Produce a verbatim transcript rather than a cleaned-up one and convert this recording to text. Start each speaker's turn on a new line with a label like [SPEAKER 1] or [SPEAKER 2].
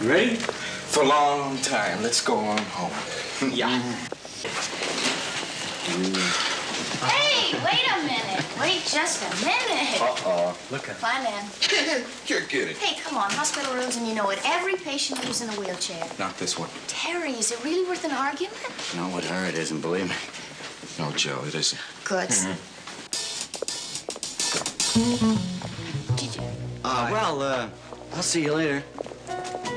[SPEAKER 1] You ready?
[SPEAKER 2] For a long time. Let's go on home.
[SPEAKER 1] Yeah.
[SPEAKER 3] Hey, wait a minute. Wait just a minute.
[SPEAKER 2] Uh-oh.
[SPEAKER 1] Look at
[SPEAKER 3] Fine, man.
[SPEAKER 2] You're kidding.
[SPEAKER 3] Hey, come on. Hospital rules, and you know it. Every patient who's in a wheelchair.
[SPEAKER 2] Not this one.
[SPEAKER 3] Terry, is it really worth an argument?
[SPEAKER 4] No, with her it isn't, believe me.
[SPEAKER 2] No, Joe, it isn't.
[SPEAKER 3] Good. Did you?
[SPEAKER 4] Uh, well, uh, I'll see you later.